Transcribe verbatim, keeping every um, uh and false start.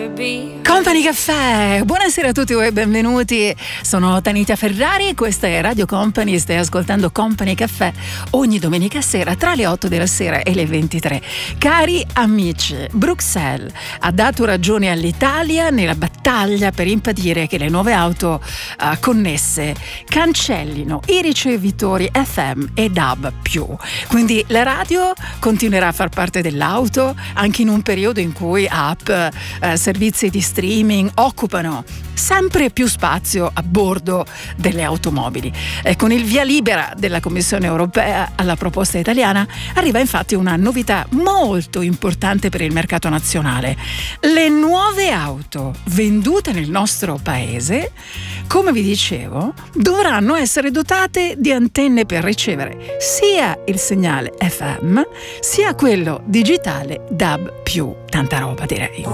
Company Caffè, buonasera a tutti e benvenuti, sono Tanita Ferrari, questa è Radio Company, stai ascoltando Company Caffè ogni domenica sera tra le otto della sera e le ventitré. Cari amici, Bruxelles ha dato ragione all'Italia nella battaglia per impedire che le nuove auto uh, connesse cancellino i ricevitori F M e D A B più. Quindi la radio continuerà a far parte dell'auto anche in un periodo in cui app, uh, servizi di streaming occupano sempre più spazio a bordo delle automobili. E con il via libera della Commissione europea alla proposta italiana arriva infatti una novità molto importante per il mercato nazionale. Le nuove auto vendute nel nostro paese, come vi dicevo, dovranno essere dotate di antenne per ricevere sia il segnale F M sia quello digitale D A B più. Tanta roba, direi.